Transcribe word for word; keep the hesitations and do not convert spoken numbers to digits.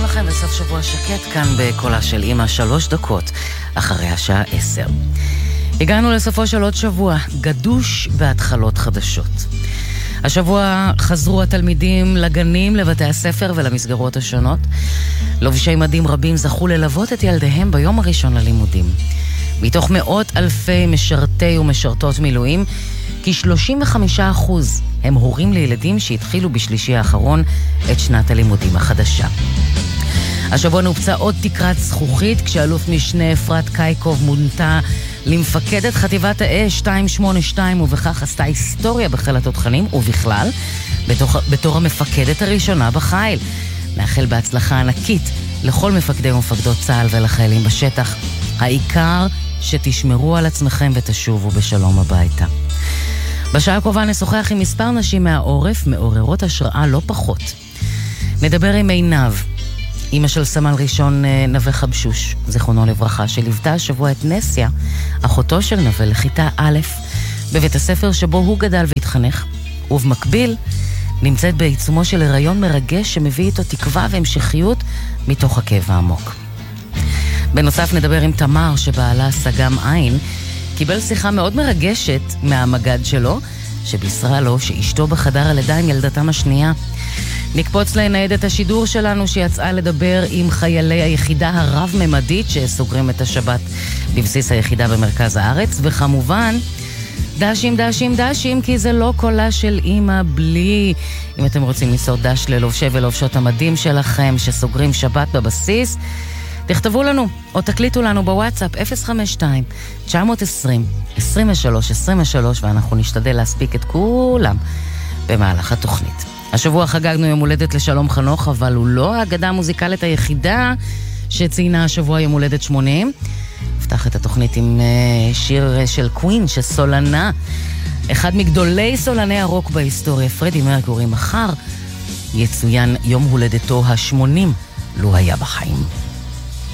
לכם בסוף שבוע שקט כאן בקולה של אמא, שלוש דקות אחרי השעה עשר. הגענו לסופו של עוד שבוע, גדוש בהתחלות חדשות. השבוע חזרו התלמידים לגנים, לבתי הספר ולמסגרות השונות. לובשי מדים רבים זכו ללוות את ילדיהם ביום הראשון ללימודים. מתוך מאות אלפי משרתי ומשרתות מילואים, כ-שלושים וחמישה אחוז הם הורים לילדים שהתחילו בשלישי האחרון את שנת הלימודים החדשה. השבוע נופצה עוד תקרת זכוכית כשאלוף משנה אפרת קייקוב מונתה למפקדת חטיבת האש שתיים שמונה שתיים, ובכך עשתה היסטוריה בחיל התותחנים ובכלל בתור, בתור המפקדת הראשונה בחיל. נאחל בהצלחה ענקית לכל מפקדי ומפקדות צה"ל ולחיילים בשטח. העיקר שתשמרו על עצמכם ותשובו בשלום הביתה. בשעה הקרובה נשוחח עם מספר נשים מהעורף, מעוררות השראה לא פחות. נדבר עם עינב, אמא של סמל ראשון נווה חבשוש, זיכרונו לברכה, שליוותה השבוע את נסיה, אחותו של נווה, לכיתה א', בבית הספר שבו הוא גדל והתחנך, ובמקביל נמצאת בעיצומו של הריון מרגש שמביא איתו תקווה והמשכיות מתוך הכאב העמוק. בנוסף נדבר עם תמר שבעלה סגם עין, קיבל שיחה מאוד מרגשת מהמגד שלו, שבישרה לו שאשתו בחדר הלידה עם ילדתם השנייה. נקפוץ לניידת השידור שלנו שיצאה לדבר עם חיילי היחידה הרב-ממדית שסוגרים את השבת בבסיס היחידה במרכז הארץ, וכמובן דשים, דשים, דשים, כי זה לא קולה של אמא בלי. אם אתם רוצים ליצור דש ללובשי ולובשות המדים שלכם שסוגרים שבת בבסיס, תכתבו לנו או תקליטו לנו בוואטסאפ אפס חמש שתיים תשע עשרים עשרים ושלוש עשרים ושלוש, ואנחנו נשתדל להספיק את כולם במהלך התוכנית. השבוע חגגנו יום הולדת לשלום חנוך, אבל הוא לא האגדה המוזיקלית היחידה שציינה השבוע יום הולדת שמונים. נפתח את התוכנית עם שיר של קווין שסולנה, אחד מגדולי סולני הרוק בהיסטוריה, פרדי מרקורי. מחר יצוין יום הולדתו ה-שמונים, לו היה בחיים.